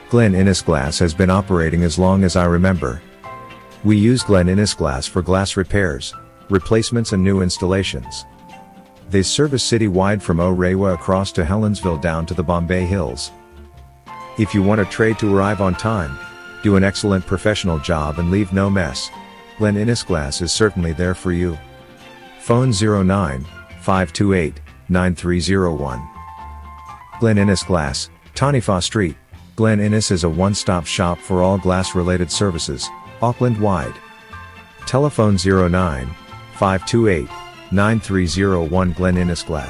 Glen Innes Glass has been operating as long as I remember. We use Glen Innes Glass for glass repairs, replacements and new installations. They service city-wide from Orewa across to Helensville down to the Bombay Hills. If you want a trade to arrive on time, do an excellent professional job and leave no mess, Glen Innes Glass is certainly there for you. Phone 09-528-9301. Glen Innes Glass, Tanifa Street. Glen Innes is a one-stop shop for all glass-related services, Auckland-wide. Telephone 09-528-9301. Glen Innes Glass.